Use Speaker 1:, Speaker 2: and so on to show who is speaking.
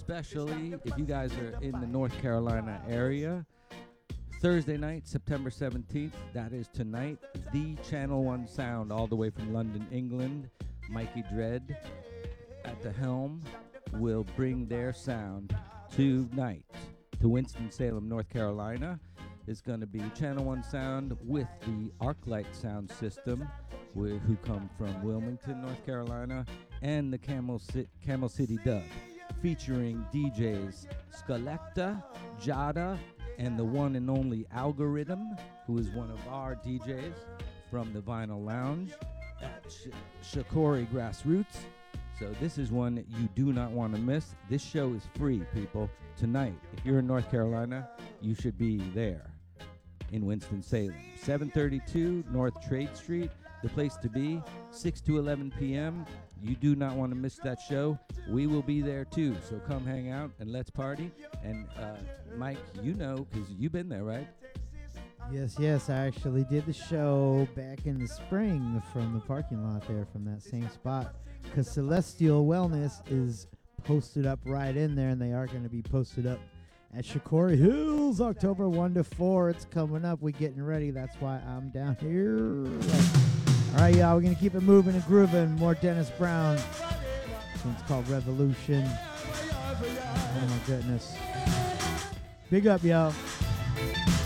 Speaker 1: especially if you guys are in the North Carolina area. Thursday night, September 17th, that is tonight, the Channel One Sound, all the way from London, England. Mikey Dread at the helm will bring their sound tonight to Winston-Salem, North Carolina. It's going to be Channel One Sound with the ArcLight sound system, who come from Wilmington, North Carolina, and the Camel City Dub, featuring DJs Skelecta, Jada, and the one and only Algorithm, who is one of our DJs from the Vinyl Lounge at Shakori Grassroots. So this is one that you do not want to miss. This show is free, people. Tonight, if you're in North Carolina, you should be there in Winston-Salem. 732 North Trade Street, the place to be, 6 to 11 p.m. You do not want to miss that show. We will be there too, so come hang out and let's party. And Mike, you know, because you've been there, right?
Speaker 2: Yes, I actually did the show back in the spring from the parking lot there, from that same spot, because Celestial Wellness is posted up right in there, and they are going to be posted up at Shakori Hills, October 1 to 4. It's coming up. We're getting ready. That's why I'm down here. All right, y'all, we're going to keep it moving and grooving. More Dennis Brown. This one's called Revolution. Oh, my goodness. Big up, y'all.